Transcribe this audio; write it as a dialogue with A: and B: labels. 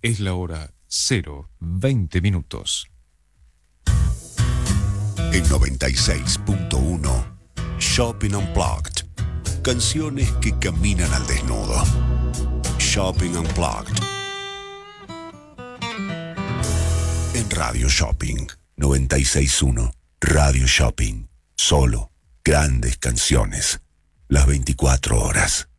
A: Es la hora 0:20.
B: En 96.1 Shopping Unplugged. Canciones que caminan al desnudo. Shopping Unplugged. En Radio Shopping 96.1 Radio Shopping. Solo grandes canciones. Las 24 horas.